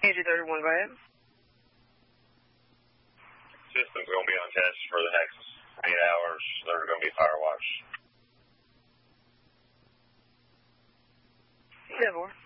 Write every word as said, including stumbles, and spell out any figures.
A G thirty-one, go ahead. System's going to be on test for the next eight hours. There's going to be fire watch. seven four.